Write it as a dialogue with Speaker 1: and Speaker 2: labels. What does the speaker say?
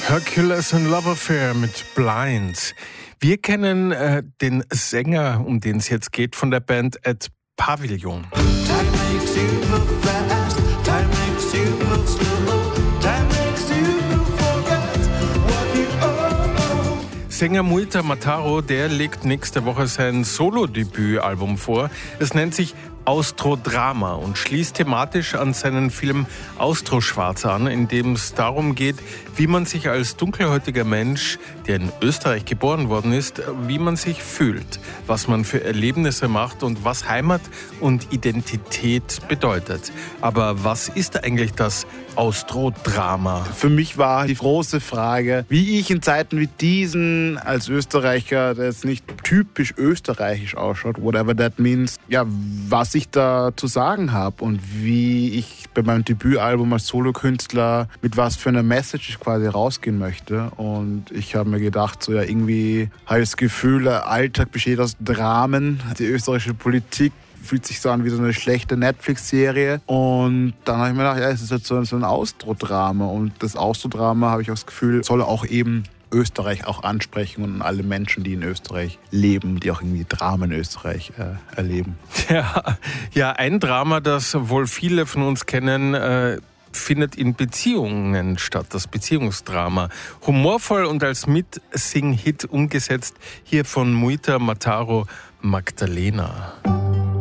Speaker 1: Hercules and Love Affair mit Blind. Wir kennen den Sänger, um den es jetzt geht, von der Band Ed Pavillon. Time makes you move fast, time makes you move slow, time makes you forget what you owe. Sänger Muita Mataro, der legt nächste Woche sein Solo-Debütalbum vor. Es nennt sich Austrodrama und schließt thematisch an seinen Film Austroschwarz an, in dem es darum geht, wie man sich als dunkelhäutiger Mensch, der in Österreich geboren worden ist, wie man sich fühlt, was man für Erlebnisse macht und was Heimat und Identität bedeutet. Aber was ist eigentlich das Austrodrama?
Speaker 2: Für mich war die große Frage, wie ich in Zeiten wie diesen als Österreicher, der jetzt nicht typisch österreichisch ausschaut, whatever that means, ja, was ich da zu sagen habe und wie ich bei meinem Debütalbum als Solokünstler mit was für einer Message ich quasi rausgehen möchte. Und ich habe mir gedacht, so ja, irgendwie habe ich das Gefühl, der Alltag besteht aus Dramen. Die österreichische Politik fühlt sich so an wie so eine schlechte Netflix-Serie. Und dann habe ich mir gedacht, ja, es ist jetzt so ein Austrodrama. Und das Austrodrama, habe ich auch das Gefühl, soll auch eben Österreich auch ansprechen und alle Menschen, die in Österreich leben, die auch irgendwie Dramen in Österreich erleben.
Speaker 1: Ja, ein Drama, das wohl viele von uns kennen, findet in Beziehungen statt, das Beziehungsdrama. Humorvoll und als Mitsing-Hit umgesetzt, hier von Muita Mataro, Magdalena.